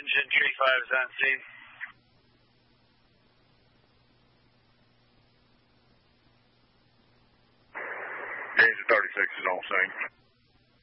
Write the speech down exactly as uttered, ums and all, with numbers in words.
engine, tree five is on scene. Engine thirty-six is on scene.